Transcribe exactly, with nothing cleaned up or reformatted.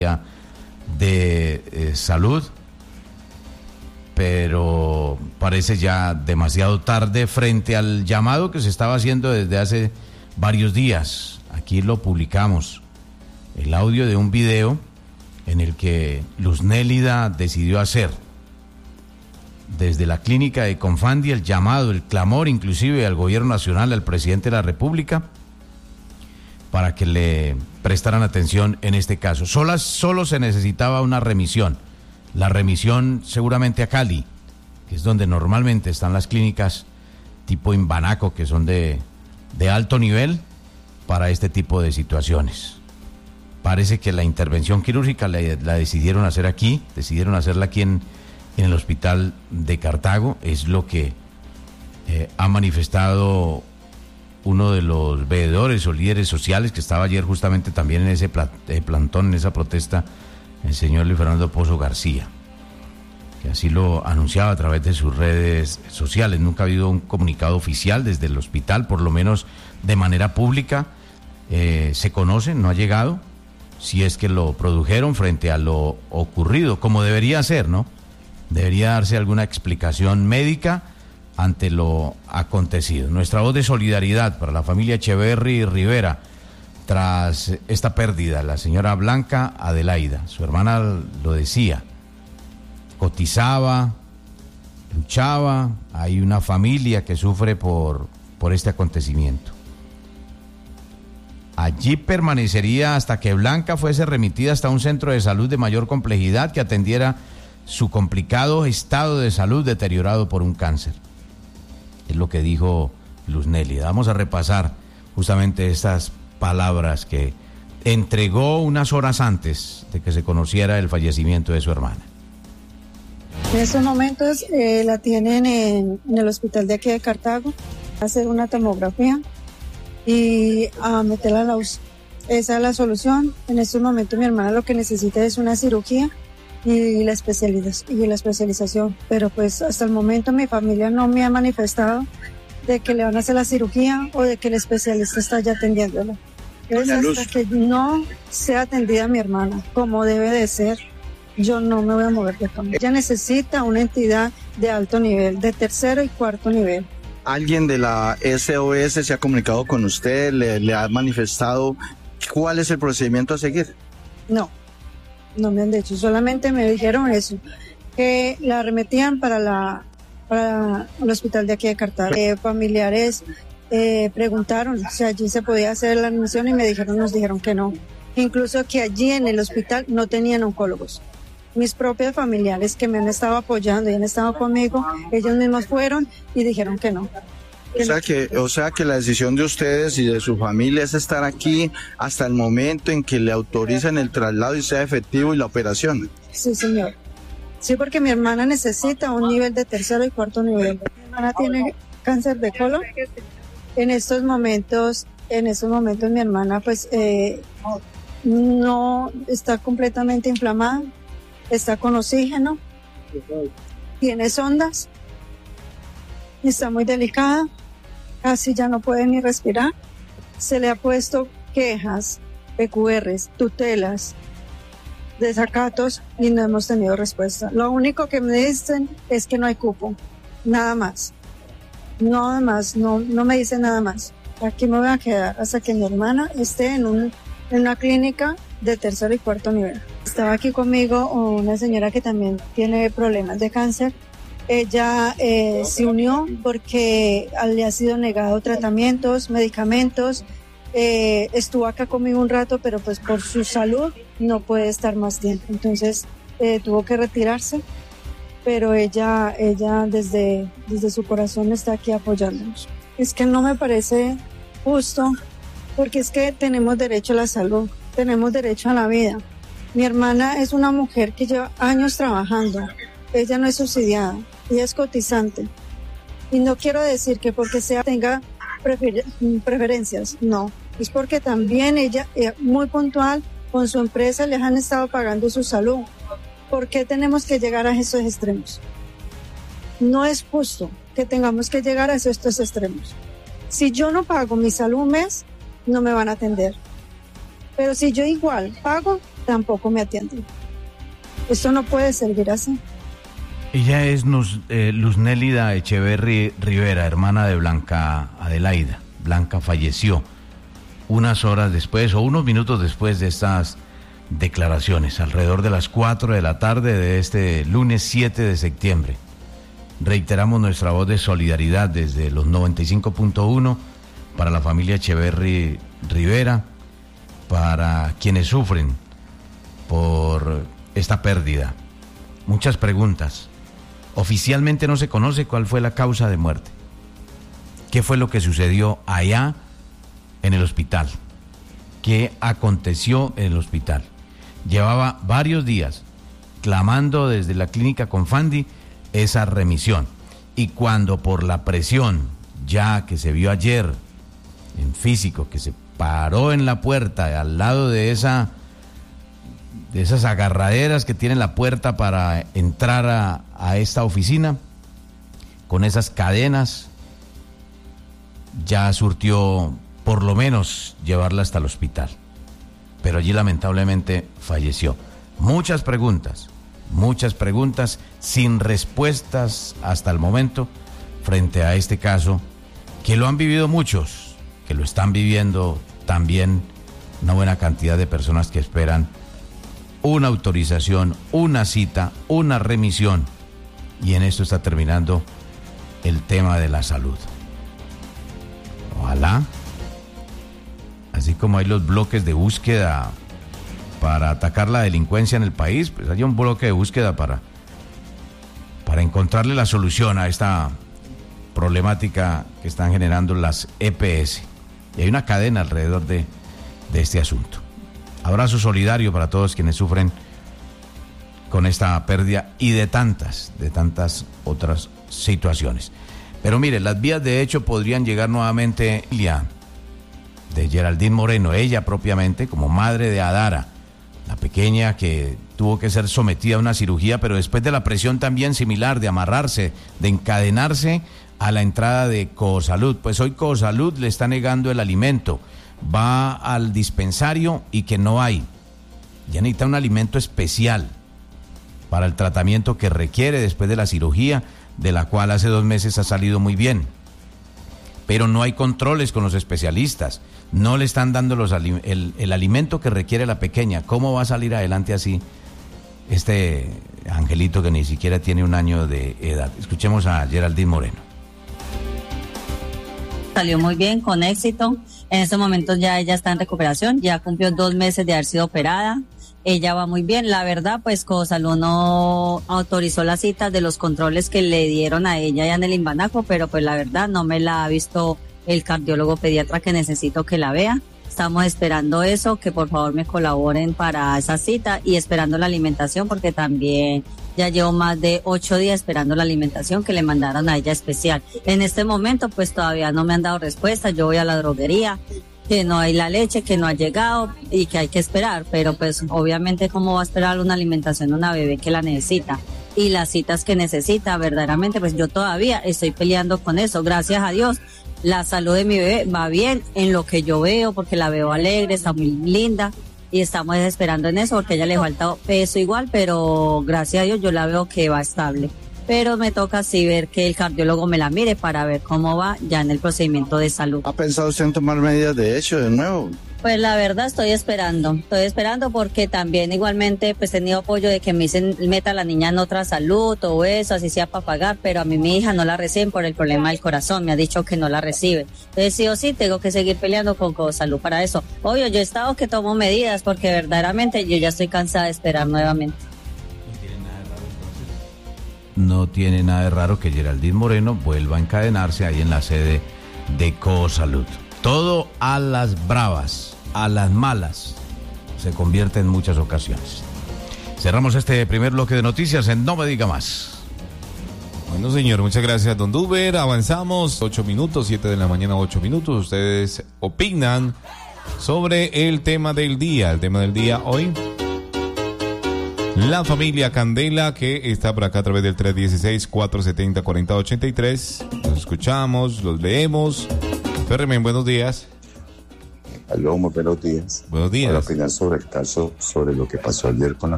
de eh, salud, pero parece ya demasiado tarde frente al llamado que se estaba haciendo desde hace varios días. Aquí lo publicamos, el audio de un video en el que Luz Nélida decidió hacer desde la clínica de Confandi el llamado, el clamor inclusive al gobierno nacional, al presidente de la República, para que le prestaran atención en este caso. Solo, solo se necesitaba una remisión, la remisión seguramente a Cali, que es donde normalmente están las clínicas tipo Imbanaco, que son de, de alto nivel para este tipo de situaciones. Parece que la intervención quirúrgica la, la decidieron hacer aquí, decidieron hacerla aquí en, en el hospital de Cartago, es lo que eh, ha manifestado uno de los veedores o líderes sociales que estaba ayer justamente también en ese plantón, en esa protesta, el señor Luis Fernando Pozo García, que así lo anunciaba a través de sus redes sociales. Nunca ha habido un comunicado oficial desde el hospital, por lo menos de manera pública, eh, se conoce, no ha llegado, si es que lo produjeron frente a lo ocurrido, como debería ser, ¿no? Debería darse alguna explicación médica ante lo acontecido. Nuestra voz de solidaridad para la familia Echeverry Rivera tras esta pérdida, la señora Blanca Adelaida, su hermana lo decía, cotizaba, luchaba, hay una familia que sufre por, por este acontecimiento. Allí permanecería hasta que Blanca fuese remitida hasta un centro de salud de mayor complejidad que atendiera su complicado estado de salud deteriorado por un cáncer. Es lo que dijo Luz Nélida. Vamos a repasar justamente estas palabras que entregó unas horas antes de que se conociera el fallecimiento de su hermana. En estos momentos eh, la tienen en, en el hospital de aquí de Cartago, a hacer una tomografía y a meterla a la U C I. Esa es la solución. En estos momentos mi hermana lo que necesita es una cirugía y la especialización, y la especialización, pero pues hasta el momento mi familia no me ha manifestado de que le van a hacer la cirugía o de que el especialista está ya atendiéndola. Entonces, hasta que no sea atendida mi hermana como debe de ser, yo no me voy a mover de cama. Ella necesita una entidad de alto nivel, de tercero y cuarto nivel. ¿Alguien de la S O S se ha comunicado con usted? ¿Le, le ha manifestado cuál es el procedimiento a seguir? No. No me han dicho, solamente me dijeron eso, que la remetían para la para el hospital de aquí de Cartago. Eh, familiares eh, preguntaron si allí se podía hacer la admisión y me dijeron, nos dijeron que no. Incluso que allí en el hospital no tenían oncólogos. Mis propios familiares que me han estado apoyando y han estado conmigo, ellos mismos fueron y dijeron que no. O sea que, o sea que la decisión de ustedes y de su familia es estar aquí hasta el momento en que le autorizan el traslado y sea efectivo y la operación. Sí, señor. Sí, porque mi hermana necesita un nivel de tercero y cuarto nivel. Mi hermana tiene cáncer de colon. En estos momentos, en estos momentos mi hermana pues eh, no está completamente inflamada, está con oxígeno, tiene sondas, está muy delicada. Casi ya no puede ni respirar. Se le ha puesto quejas, P Q Rs, tutelas, desacatos y no hemos tenido respuesta. Lo único que me dicen es que no hay cupo, nada más. Nada más, no, no me dicen nada más. Aquí me voy a quedar hasta que mi hermana esté en, un, en una clínica de tercer y cuarto nivel. Estaba aquí conmigo una señora que también tiene problemas de cáncer. Ella eh, se unió porque le ha sido negado tratamientos, medicamentos. Eh, estuvo acá conmigo un rato, pero pues por su salud no puede estar más tiempo. Entonces eh, tuvo que retirarse, pero ella, ella desde, desde su corazón está aquí apoyándonos. Es que no me parece justo, porque es que tenemos derecho a la salud, tenemos derecho a la vida. Mi hermana es una mujer que lleva años trabajando. Ella no es subsidiada, ella es cotizante. Y no quiero decir que porque sea tenga prefer- preferencias, no. Es porque también ella es muy puntual con su empresa, les han estado pagando su salud. ¿Por qué tenemos que llegar a esos extremos? No es justo que tengamos que llegar a estos extremos. Si yo no pago mi salud un mes, no me van a atender. Pero si yo igual pago, tampoco me atienden. Esto no puede servir así. Ella es Luz, eh, Luznélida Echeverri Rivera, hermana de Blanca Adelaida. Blanca falleció unas horas después o unos minutos después de estas declaraciones, alrededor de las cuatro de la tarde de este lunes siete de septiembre. Reiteramos nuestra voz de solidaridad desde los noventa y cinco punto uno para la familia Echeverri Rivera, para quienes sufren por esta pérdida. Muchas preguntas. Oficialmente no se conoce cuál fue la causa de muerte. ¿Qué fue lo que sucedió allá en el hospital? ¿Qué aconteció en el hospital? Llevaba varios días clamando desde la clínica Confandi esa remisión. Y cuando por la presión, ya que se vio ayer en físico, que se paró en la puerta al lado de esa de esas agarraderas que tiene la puerta para entrar a, a esta oficina, con esas cadenas, ya surtió por lo menos llevarla hasta el hospital. Pero allí lamentablemente falleció. Muchas preguntas, muchas preguntas sin respuestas hasta el momento frente a este caso, que lo han vivido muchos, que lo están viviendo también una buena cantidad de personas que esperan una autorización, una cita, una remisión. Y en esto está terminando el tema de la salud. Ojalá, así como hay los bloques de búsqueda para atacar la delincuencia en el país, pues haya un bloque de búsqueda para, para encontrarle la solución a esta problemática que están generando las E P S. Y hay una cadena alrededor de, de este asunto. Abrazo solidario para todos quienes sufren con esta pérdida y de tantas, de tantas otras situaciones. Pero mire, las vías de hecho podrían llegar nuevamente de Geraldine Moreno, ella propiamente, como madre de Adara, la pequeña que tuvo que ser sometida a una cirugía, pero después de la presión también similar de amarrarse, de encadenarse a la entrada de Cosalud. Pues hoy Cosalud le está negando el alimento. Va al dispensario y que no hay. Ya necesita un alimento especial para el tratamiento que requiere después de la cirugía, de la cual hace dos meses ha salido muy bien. Pero no hay controles con los especialistas. No le están dando los, el, el alimento que requiere la pequeña. ¿Cómo va a salir adelante así este angelito que ni siquiera tiene un año de edad? Escuchemos a Geraldine Moreno. Salió muy bien, con éxito. En estos momentos ya ella está en recuperación, ya cumplió dos meses de haber sido operada. Ella va muy bien. La verdad, pues Cosalud no autorizó las citas de los controles que le dieron a ella ya en el Imbanaco, pero pues la verdad no me la ha visto el cardiólogo pediatra que necesito que la vea. Estamos esperando eso, que por favor me colaboren para esa cita y esperando la alimentación, porque también ya llevo más de ocho días esperando la alimentación que le mandaron a ella especial. En este momento pues todavía no me han dado respuesta. Yo voy a la droguería, que no hay la leche, que no ha llegado y que hay que esperar, pero pues obviamente cómo va a esperar una alimentación una bebé que la necesita y las citas que necesita verdaderamente, pues yo todavía estoy peleando con eso. Gracias a Dios la salud de mi bebé va bien en lo que yo veo, porque la veo alegre, está muy linda y estamos esperando en eso, porque a ella le falta peso igual, pero gracias a Dios yo la veo que va estable. Pero me toca así ver que el cardiólogo me la mire para ver cómo va ya en el procedimiento de salud. ¿Ha pensado usted en tomar medidas de hecho de nuevo? Pues la verdad estoy esperando, estoy esperando porque también igualmente pues he tenido apoyo de que me dicen meta a la niña en otra salud, todo eso, así sea para pagar, pero a mí mi hija no la reciben por el problema del corazón, me ha dicho que no la recibe. Entonces sí o sí tengo que seguir peleando con Cosalud para eso. Obvio, yo he estado que tomo medidas porque verdaderamente yo ya estoy cansada de esperar nuevamente. No tiene nada de raro que Geraldine Moreno vuelva a encadenarse ahí en la sede de Cosalud. Todo a las bravas, a las malas, se convierte en muchas ocasiones. Cerramos este primer bloque de noticias en No Me Diga Más. Bueno, señor, muchas gracias, don Duber. Avanzamos, ocho minutos, siete de la mañana, ocho minutos. Ustedes opinan sobre el tema del día. El tema del día hoy, la familia Candela, que está por acá a través del tres uno seis, cuatro siete cero, cuatro cero ocho tres. Los escuchamos, los leemos. Ferremen, buenos días. Aló, muy buenos días. Buenos días. Para opinar sobre el caso, sobre lo que pasó ayer con la